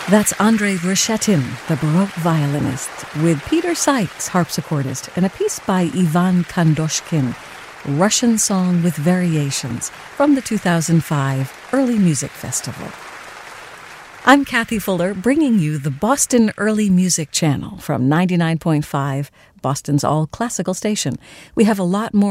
That's Andrei Verschetin, the Baroque violinist, with Peter Sykes, harpsichordist, and a piece by Ivan Kandoshkin, Russian Song with Variations, from the 2005 Early Music Festival. I'm Kathy Fuller, bringing you the Boston Early Music Channel from 99.5, Boston's all-classical station. We have a lot more